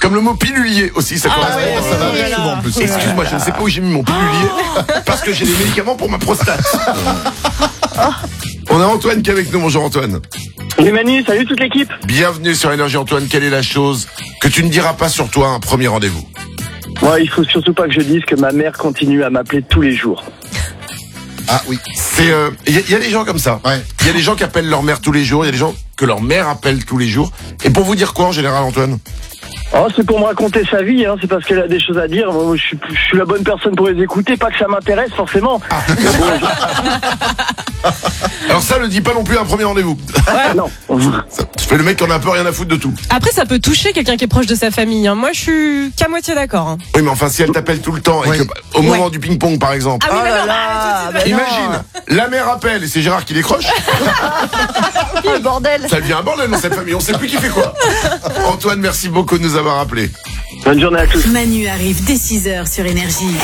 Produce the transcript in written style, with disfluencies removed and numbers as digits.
Comme le mot pilulier aussi, ça correspond. ouais, ça va ouais, souvent en plus. ouais. Excuse-moi, je ne sais pas où j'ai mis mon pilulier parce que j'ai des médicaments pour ma prostate. On a Antoine qui est avec nous. Bonjour Antoine. Les Manu, salut toute l'équipe. Bienvenue sur Énergie Antoine. Quelle est la chose que tu ne diras pas sur toi à un premier rendez-vous? Moi, il faut surtout pas que je dise que ma mère continue à m'appeler tous les jours. Ah oui. C'est y a des gens comme ça. Ouais. Il y a des gens qui appellent leur mère tous les jours. Il y a des gens que leur mère appelle tous les jours. Et pour vous dire quoi en général, Antoine? Oh, c'est pour me raconter sa vie, hein. C'est parce qu'elle a des choses à dire. Moi, je suis la bonne personne pour les écouter, pas que ça m'intéresse forcément. Alors ça, ne dis pas non plus à un premier rendez-vous. Non. Tu fais le mec qui en a un peu rien à foutre de tout. Après, ça peut toucher quelqu'un qui est proche de sa famille. Hein. Moi, je suis qu'à moitié d'accord. Hein. Oui, mais enfin, si elle t'appelle tout le temps et Oui. que au moment du ping-pong, par exemple. Ah oui, mais non, Imagine, la mère appelle et c'est Gérard qui décroche. Le bordel. Ça devient un bordel dans cette famille. On sait plus qui fait quoi. Antoine, merci beaucoup de nous avoir appelés. Bonne journée à tous. Manu arrive dès 6h sur Énergie.